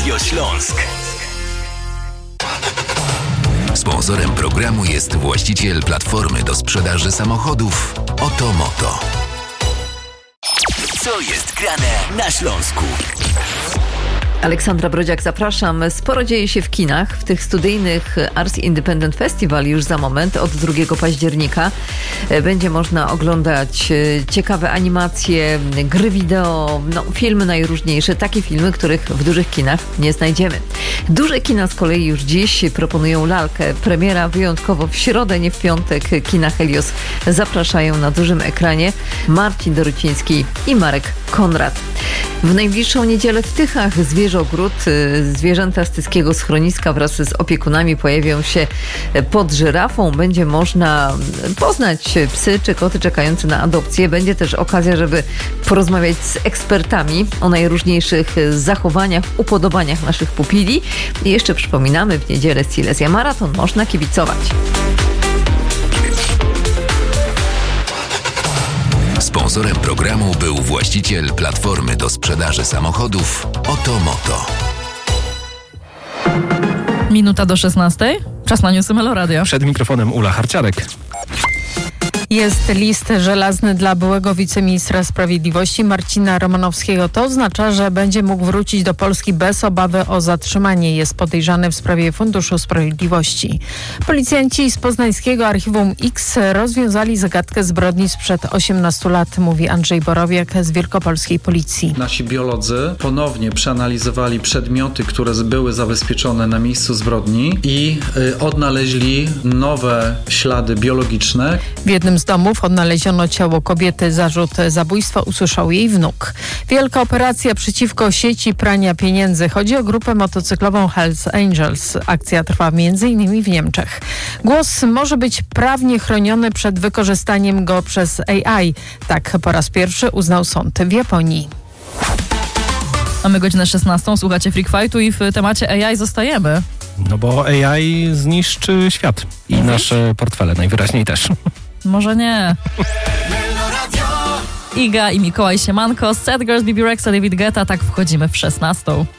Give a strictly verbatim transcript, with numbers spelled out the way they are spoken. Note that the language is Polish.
Radio Śląsk. Sponsorem programu jest właściciel platformy do sprzedaży samochodów Otomoto. Co jest grane na Śląsku? Aleksandra Brodziak, zapraszam. Sporo dzieje się w kinach, w tych studyjnych Ars Independent Festival już za moment, od drugiego października. Będzie można oglądać ciekawe animacje, gry wideo, no, filmy najróżniejsze, takie filmy, których w dużych kinach nie znajdziemy. Duże kina z kolei już dziś proponują lalkę. Premiera wyjątkowo w środę, nie w piątek. Kina Helios zapraszają na dużym ekranie Marcin Dorociński i Marek Konrad. W najbliższą niedzielę w Tychach Zwierzogród, zwierzęta z tyskiego schroniska wraz z opiekunami pojawią się pod żyrafą. Będzie można poznać psy czy koty czekające na adopcję. Będzie też okazja, żeby porozmawiać z ekspertami o najróżniejszych zachowaniach, upodobaniach naszych pupili. I jeszcze przypominamy, w niedzielę Silesia Maraton można kibicować. Sponsorem programu był właściciel platformy do sprzedaży samochodów Otomoto. Minuta do szesnastej. Czas na newsy Meloradia. Przed mikrofonem Ula Harciarek. Jest list żelazny dla byłego wiceministra sprawiedliwości Marcina Romanowskiego. To oznacza, że będzie mógł wrócić do Polski bez obawy o zatrzymanie. Jest podejrzany w sprawie Funduszu Sprawiedliwości. Policjanci z poznańskiego Archiwum X rozwiązali zagadkę zbrodni sprzed osiemnastu lat, mówi Andrzej Borowiak z Wielkopolskiej Policji. Nasi biolodzy ponownie przeanalizowali przedmioty, które były zabezpieczone na miejscu zbrodni i y, odnaleźli nowe ślady biologiczne. W jednym z domów odnaleziono ciało kobiety. Zarzut zabójstwa usłyszał jej wnuk. Wielka operacja przeciwko sieci prania pieniędzy. Chodzi o grupę motocyklową Hells Angels. Akcja trwa między innymi w Niemczech. Głos może być prawnie chroniony przed wykorzystaniem go przez A I. Tak po raz pierwszy uznał sąd w Japonii. Mamy godzinę szesnastą, słuchacie Freak Fightu i w temacie A I zostajemy. No bo A I zniszczy świat i mhm. nasze portfele najwyraźniej też. Może nie. Iga i Mikołaj Siemanko, Sad Girls, B B Rexa, David Guetta, tak wchodzimy w szesnastą.